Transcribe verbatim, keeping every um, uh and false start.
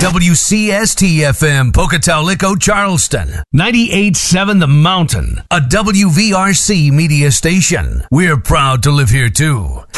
W C S T F M, Pocatello, Charleston. ninety-eight point seven The Mountain, a W V R C media station. We're proud to live here too.